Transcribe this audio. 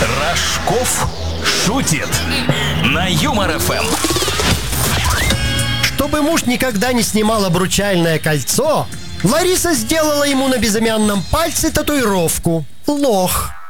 Рожков шутит на Юмор ФМ. Чтобы муж никогда не снимал обручальное кольцо, Лариса сделала ему на безымянном пальце татуировку «Лох».